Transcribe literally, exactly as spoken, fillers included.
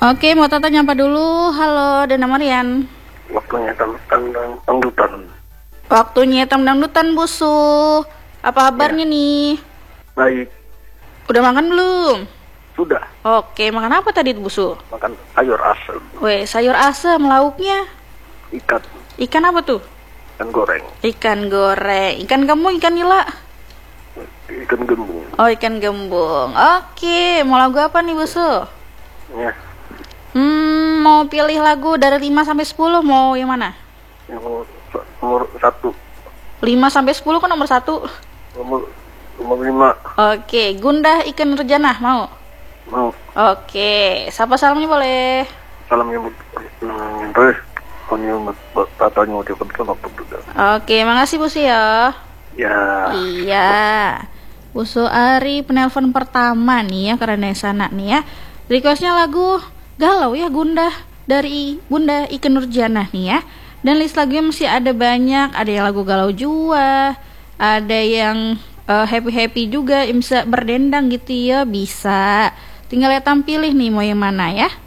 Oke, mau Tata nyapa dulu. Halo, Dana Marian. Waktunya tentang dangdutan. Waktunya hitam dangdutan, Busu. Apa kabarnya Ya. nih? Baik, Udah makan belum? sudah Oke, makan apa tadi, Busu? makan sayur asem, Weh, sayur asem, lauknya. ikan, Ikan apa tuh? ikan goreng, Ikan goreng. Ikan kamu, ikan nila. ikan gembung. Oh, ikan gembung. Oke, mau lagu apa nih, Busu? Ya, Hmm, mau pilih lagu dari lima sampai sepuluh, mau yang mana? yang nomor satu, lima sampai sepuluh kan nomor satu. nomor nomor lima. Oke, Gundah Ikan Nurjanah, mau? Mau Oke, sapa salamnya boleh. salam yang terus konyol tatanya udah betul waktu juga. Oke, makasih Busu ya. Ya, Iya. Busu Ari penelpon pertama nih ya, karena sana nih ya. Requestnya lagu galau ya, Gundah dari Bunda Ikan Nurjanah nih ya. Dan list lagunya masih ada banyak. Ada yang lagu galau jua, ada yang uh, happy-happy juga, yang bisa berdendang gitu ya, bisa. Tinggal lihat tampilih nih mau yang mana ya.